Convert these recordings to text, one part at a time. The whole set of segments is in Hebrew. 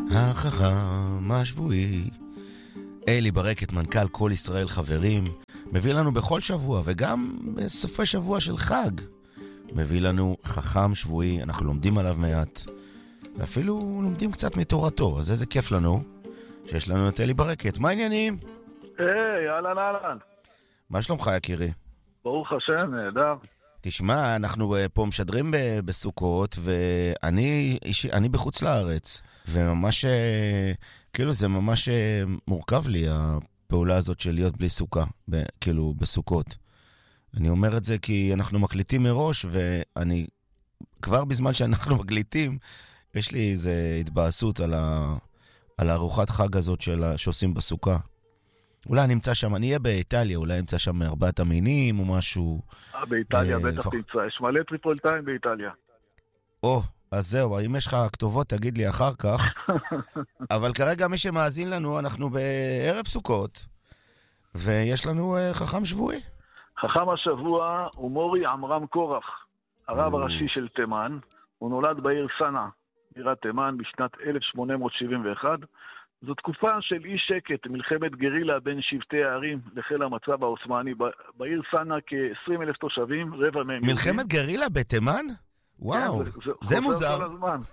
החכם השבועי. אלי ברקת, מנכ"ל כל ישראל חברים, מביא לנו בכל שבוע וגם בסופי שבוע של חג מביא לנו חכם שבועי. אנחנו לומדים עליו מעט ואפילו לומדים קצת מתורתו, אז איזה כיף לנו שיש לנו את אלי ברקת. מה העניינים? היי, אהלן. מה שלומך יקירי? ברוך השם, נהדר. תשמע, אנחנו פה משדרים בסוכות, ואני בחוץ לארץ, וממש, כאילו זה ממש מורכב לי, הפעולה הזאת של להיות בלי סוכה, כאילו בסוכות. אני אומר את זה כי אנחנו מקליטים מראש, ואני, כבר בזמן שאנחנו מקליטים, יש לי איזו התבאסות על הארוחת חג הזאת שעושים בסוכה. אולי נמצא שם, אני אהיה באיטליה, אולי נמצא שם 4 המינים או משהו. באיטליה בטח תמצא, יש מלא טריפולטאים באיטליה. אז זהו, אם יש לך כתובות תגיד לי אחר כך. אבל כרגע מי שמאזין לנו, אנחנו בערב סוכות, ויש לנו חכם שבועי. חכם השבוע הוא מורי עמרם קורח, הרב הראשי של תימן. הוא נולד בעיר סנא, בירת תימן, בשנת 1871. זו תקופה של אי שקט, מלחמת גרילה בין שבטי הערים לחיל המצב העות'מאני. בעיר סנא כ-20,000 תושבים, רבע מהם יהודים. מלחמת גרילה בתימן? וואו, זה מוזר.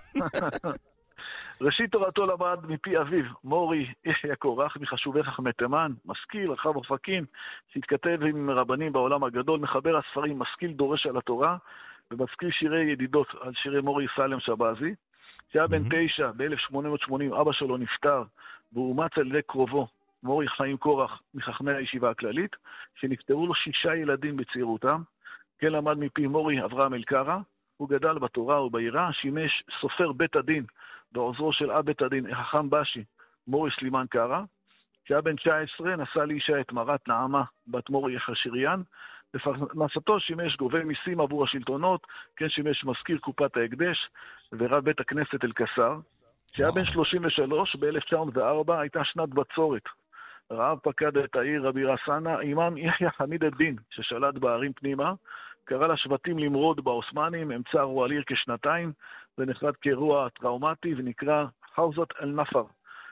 ראשית תורתו למד מפי אביו, מורי יחיא קורח, מחשובי חכמי תימן, משכיל, רחב אופקים, שהתכתב עם רבנים בעולם הגדול, מחבר הספרים, משכיל דורש על התורה, ומשכיל שירי ידידות על שירי מורי סלם שבזי. שהיה בן 9, ב-1880, אבא שלו נפטר, והוא אומץ על ידי קרובו, מורי חיים קורח, מחכמי הישיבה הכללית, שנפטרו לו 6 ילדים בצעירותם. כן למד מפי מורי אברהם אלקרא, הוא גדל בתורה וביראה, שימש סופר בית הדין, בעוזרו של אב בית הדין, החכם בשי, מורי סלימן קרא. שהיה בן 19, נשא לאישה את מרת נעמה, בת מורי יחשיריאן, בפרנסתו שימש גובה מיסים עבור השלטונות, כן שימש מזכיר קופת ההקדש ורב בית הכנסת אל-קסר. שהיה בן 33, ב-1904 הייתה שנת בצורת. רעב פקד את העיר הבירה סנא, אימאם יחיא חמיד א-דין, ששלט בערים פנימה, קרא לשבטים למרוד בעות'מאנים, הם צרו על עיר כשנתיים, ונחרד כאירוע טראומטי ונקרא חאוזת אל-נפר.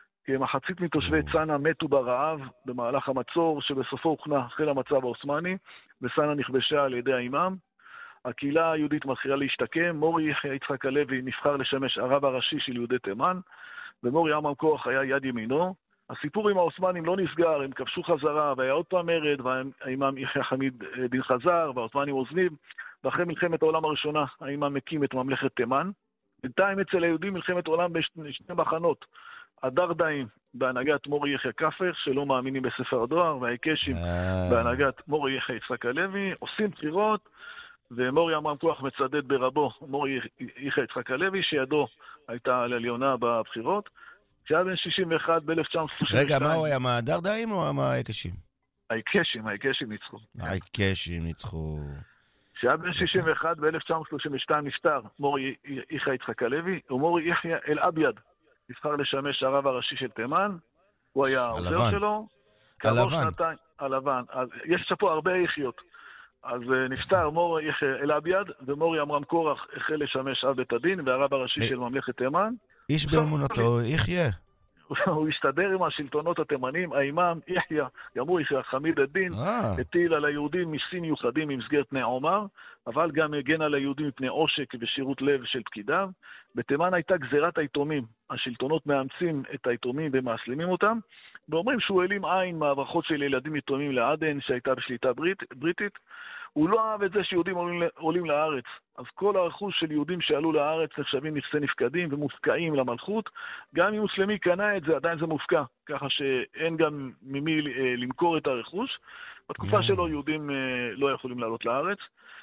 כמחצית מתושבי צנא מתו ברעב במהלך המצור, שבסופו הוכנה חיל המצב העות'מאני, וסנא נכבשה על ידי האימאם. הקהילה היהודית מתחילה להשתקם, מורי יחיא יצחק הלוי נבחר לשמש הרב הראשי של יהודי תימן, ומורי עמרם קורח היה יד ימינו. הסיפור עם העות'מאנים לא נסגר, הם כבשו חזרה, והיה עוד פעם מרד, והאימאם יחיא חמיד דין חזר, והעות'מאנים עוזבים, ואחרי מלחמת העולם הראשונה, האימאם מקים את ממלכת תימן. בינתיים אצל היהודים מלחמת עולם בשני מחנות, הדרדאים בהנהגת מורי יחיא כפר, שלא מאמינים בספר הדואר, והעיקשים בהנהגת מורי יחיא יצחק הלוי, עושים בחירות, ומורי עמרם קורח מצדד ברבו, מורי יחיא יצחק הלוי, שידו הייתה על עליונה בבחירות. שהיה בן 61 ב-1932. רגע, מה הוא היה, מה הדרדאים או מה העיקשים? העיקשים ניצחו. העיקשים ניצחו. שהיה בן 61 ב-1932 נפטר מורי יחיא יצחק הלוי, ומורי יחיא אל-אביד נבחר לשמש הרב הראשי של תימן. הוא היה העוזר שלו. הלבן. יש פה הרבה יחיות. אז נפטר מורי יחיא אל-אביד, ומורי עמרם קורח החל לשמש אב בית הדין והרב הראשי של ממלכת תימן. איש באמונתו יחיה. הוא הסתדר עם השלטונות התימנים. האימאם יחיא, גם הוא יחיא חמיד א-דין, הטיל על היהודים מיסים מיוחדים במסגרת תנאי עומר, אבל גם הגן על היהודים מפני עושק ושירות לב של פקידיו. בתימן הייתה גזירת היתומים. השלטונות מאמצים את היתומים ומאסלמים אותם, ואומרים שהוא העלים עין מהברחות של ילדים יתומים לעדן, שהייתה בשליטה בריטית. הוא לא אהב את זה שיהודים עולים לארץ. אז כל הרכוש של יהודים שעלו לארץ נחשבים נכסי נפקדים ומופקעים למלכות. גם אם מוסלמי קנה את זה, עדיין זה מופקע. ככה שאין גם ממי למכור את הרכוש. בתקופה שלו יהודים לא יכולים לעלות לארץ.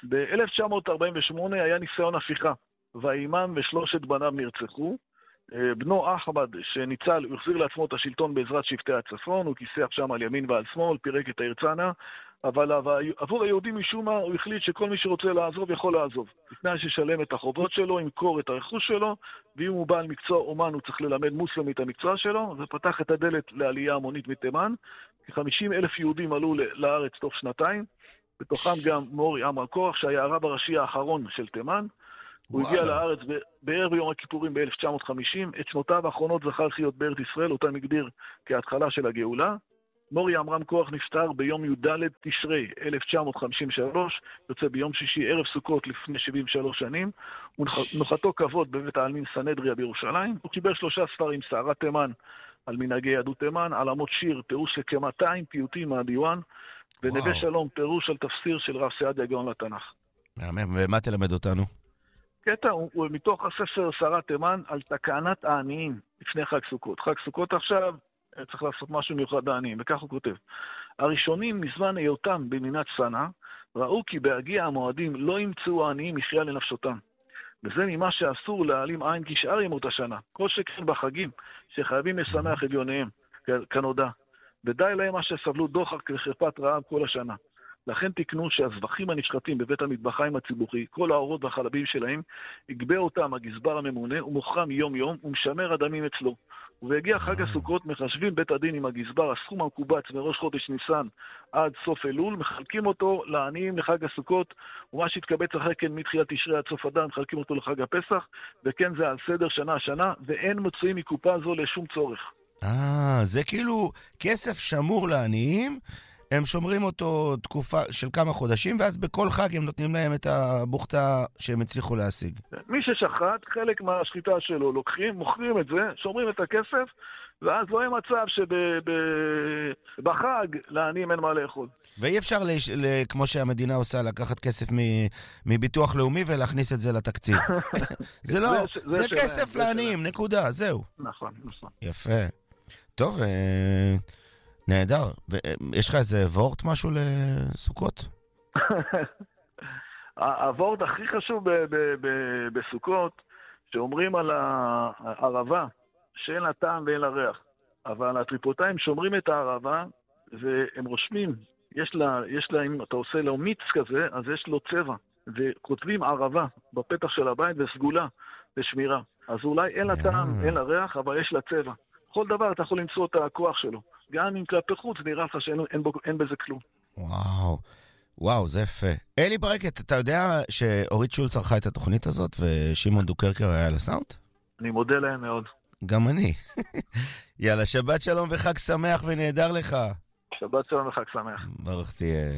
ב-1948 היה ניסיון הפיכה, והאימאם ושלושת בניו נרצחו. בנו אחמד שניצל, הוא החזיר לעצמו את השלטון בעזרת שבטי הצפון, הוא כיסח שם על ימין ועל שמאל, פירק את העיר צנא, אבל עבור היהודים משום מה הוא החליט שכל מי שרוצה לעזוב יכול לעזוב. לפני ששלם את החובות שלו, ימכור את הרכוש שלו, ואם הוא בעל מקצוע אומן הוא צריך ללמד מוסלמי את המקצוע שלו, ופתח את הדלת לעלייה המונית מתימן. כ-50,000 יהודים עלו לארץ תוך שנתיים, בתוכם גם מורי עמרם קורח שהיה הרב הראשי האחרון של תימן. הוא הגיע לארץ בערב יום הכיפורים ב-1950, את שנותיו האחרונות זכה לחיות בארץ ישראל, אותם הגדיר כהתחלה של הגאולה. מורי עמרם קורח נפטר ביום י"ד תשרי 1953, יוצא ביום שישי ערב סוכות לפני 73 שנים, ונוחתו כבוד בבית העלמין סנהדריה בירושלים. הוא קיבל 3 ספרים, שערת תימן על מנהגי יהדות תימן, עלמות שיר, פירוש של כ-200 פיוטים מהדיוואן, ונווה שלום, פירוש על תפסיר של רב סעדיה גאון לתנ"ך. ומה תלמד אותנו? קטע הוא מתוך הספר שערת תימן על תקנת העניים לפני חג סוכות. חג סוכות עכשיו צריך לעשות משהו מיוחד לעניים, וכך הוא כותב. הראשונים מזמן היותם במדינת צנע, ראו כי בהגיע המועדים לא ימצאו העניים מחיה לנפשותם. וזה ממה שאסור להעלים עין כשאר ימות השנה, כל שכן בחגים שחייבים לשמח את יוניהם, כנודע. ודי להם מה שסבלו דוחק וחרפת רעב כל השנה. לכן תקנו שהזבחים הנשחטים בבית המטבחיים הציבורי, כל האורות והחלבים שלהם, יגבה אותם הגזבר הממונה ומוכרם יום יום ומשמר הדמים אצלו. ובהגיע חג הסוכות מחשבים בית הדין עם הגזבר הסכום המקובץ מראש חודש ניסן עד סוף אלול, מחלקים אותו לעניים לחג הסוכות, ומה שהתקבץ אחרי כן מתחילת תשרי עד סוף אדר מחלקים אותו לחג הפסח, וכן זה על סדר שנה, ואין מוצאים מקופה זו לשום צורך. זה כאילו כסף שמור לעניים, הם שומרים אותו תקופה של כמה חודשים, ואז בכל חג הם נותנים להם את הבוכתה שהם הצליחו להשיג. מי ששחט, חלק מהשחיטה שלו לוקחים, מוכרים את זה, שומרים את הכסף, ואז לא יהיה מצב שבחג לעניים אין מה לאכול. ואי אפשר, כמו שהמדינה עושה, לקחת כסף מביטוח לאומי ולהכניס את זה לתקציב. זה לא, זה כסף לעניים, נקודה, זהו. נכון. יפה. טוב, נהדר. יש לך איזה וורט משהו לסוכות? הוורט הכי חשוב בסוכות, שאומרים על הערבה, שאין לה טעם ואין לה ריח. אבל הטריפוטאים שומרים את הערבה, והם רושמים, יש לה, אם אתה עושה לו מיץ כזה, אז יש לו צבע. וכותבים ערבה בפתח של הבית וסגולה לשמירה. אז אולי אין לה טעם, אין לה ריח, אבל יש לה צבע. כל דבר אתה יכול למצוא את הכוח שלו. גם אם כלפי חוץ נראה לך שאין בזה כלום. וואו, זה יפה. אלי ברקת, אתה יודע שאורית שולץ ערכה את התוכנית הזאת ושימון דוקרקר היה על הסאונד? אני מודה להם מאוד. גם אני. יאללה, שבת שלום וחג שמח ונהדר לך. שבת שלום וחג שמח. ברוך תהיה.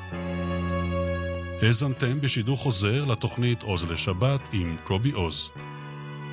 האזנתם בשידור חוזר לתוכנית עוז לשבת עם קובי עוז.